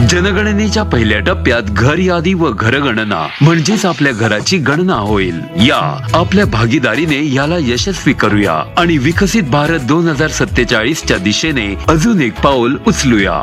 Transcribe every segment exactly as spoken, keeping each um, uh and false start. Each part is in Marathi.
जनगणनेच्या पहिल्या टप्प्यात घर यादी व घरगणना म्हणजेच आपल्या घराची गणना होईल. या आपल्या भागीदारीने याला यशस्वी करूया आणि विकसित भारत दोन हजार सत्तेचाळीस च्या दिशेने अजून एक पाऊल उचलूया.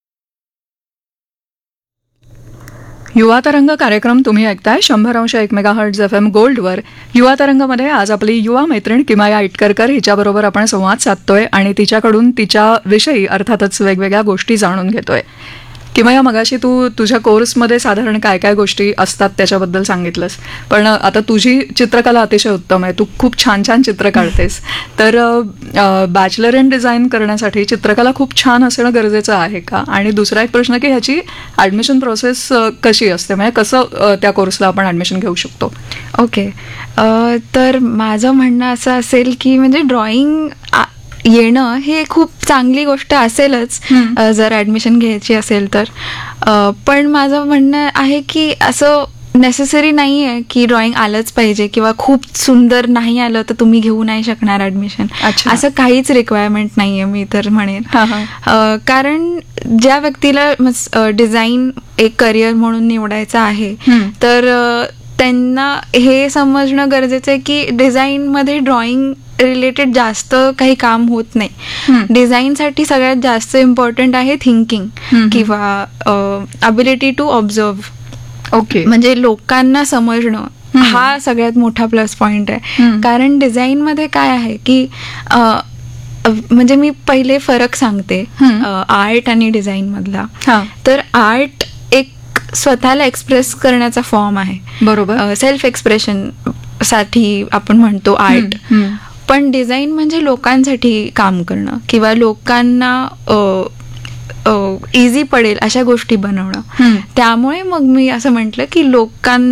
युवा तरंग कार्यक्रम तुम्ही ऐकताय शंभर अंश एक मेगा हर्ट्झ एफ एम गोल्डवर. युवा तरंगमध्ये आज आपली युवा मैत्रीण किमया इटकरकर हिच्याबरोबर आपण संवाद साधतोय आणि तिच्याकडून तिच्या विषयी अर्थातच वेगवेगळ्या गोष्टी जाणून घेतोय. किमया, मगाशी तू तुझ्या कोर्समध्ये साधारण काय काय गोष्टी असतात त्याच्याबद्दल सांगितलंस, पण आता तुझी चित्रकला अतिशय उत्तम आहे. तू खूप छान छान चित्र काढतेस. तर बॅचलर इन डिझाईन करण्यासाठी चित्रकला खूप छान असणं गरजेचं आहे का? आणि दुसरा एक प्रश्न की ह्याची ॲडमिशन प्रोसेस कशी असते, म्हणजे कसं त्या कोर्सला आपण ॲडमिशन घेऊ शकतो? ओके, तर माझं म्हणणं असं असेल की म्हणजे ड्रॉइंग येणं हे खूप चांगली गोष्ट असेलच जर ॲडमिशन घ्यायची असेल तर. पण माझं म्हणणं आहे की असं नेसेसरी नाही आहे की ड्रॉइंग आलंच पाहिजे किंवा खूप सुंदर नाही आलं तर तुम्ही घेऊ नाही शकणार ॲडमिशन, असं काहीच रिक्वायरमेंट नाही आहे मी तर म्हणेन. कारण ज्या व्यक्तीला डिझाईन एक करिअर म्हणून निवडायचं आहे तर त्यांना हे समजणं गरजेचं आहे की डिझाईनमध्ये ड्रॉइंग रिलेटेड जास्त काही काम होत नाही. डिझाईनसाठी सगळ्यात जास्त इम्पॉर्टंट आहे थिंकिंग किंवा अबिलिटी टू ऑब्झर्व. ओके, म्हणजे लोकांना समजणं हा सगळ्यात मोठा प्लस पॉइंट आहे. कारण डिझाईनमध्ये काय आहे की म्हणजे मी पहिले फरक सांगते आर्ट आणि डिझाईन मधला. तर आर्ट एक स्वतःला एक्सप्रेस करण्याचा फॉर्म आहे, बरोबर, सेल्फ एक्सप्रेशन साठी आपण म्हणतो आर्ट. पण डिझाईन म्हणजे लोकांसाठी काम करणं किंवा लोकांना इझी पडेल अशा गोष्टी बनवणं. त्यामुळे मग मी असं म्हटलं की लोकांना